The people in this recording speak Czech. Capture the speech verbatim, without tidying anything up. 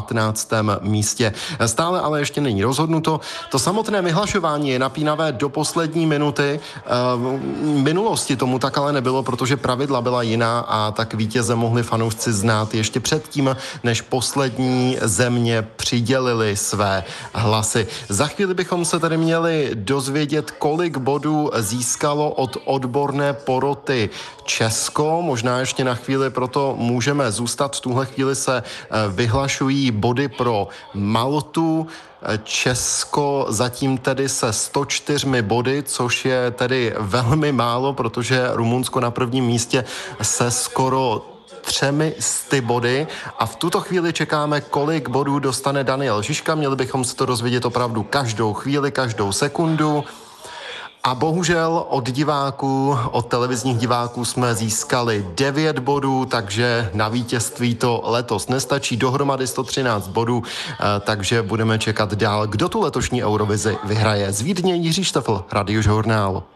patnáctém místě. Stále ale ještě není rozhodnuto. To samotné vyhlašování je napínavé do poslední minuty. V minulosti tomu tak ale nebylo, protože pravidla byla jiná a tak vítěze mohli fanoušci znát ještě předtím, než poslední země přidělili své hlasy. Za chvíli bychom se tady měli dozvědět, kolik bodů získalo od odborné poroty Česko. Možná ještě na chvíli proto můžeme zůstat. V tuhle chvíli se vyhlašují body pro Maltu. Česko zatím tedy se sto čtyřmi body, což je tedy velmi málo, protože Rumunsko na prvním místě se skoro třemi sty body a v tuto chvíli čekáme, kolik bodů dostane Daniel Žižka. Měli bychom se to dozvědět opravdu každou chvíli, každou sekundu. A bohužel od diváků, od televizních diváků jsme získali devět bodů, takže na vítězství to letos nestačí, dohromady sto třináct bodů, takže budeme čekat dál, kdo tu letošní Eurovizi vyhraje. Z Vídně Jiří Štefl, Radiožurnál.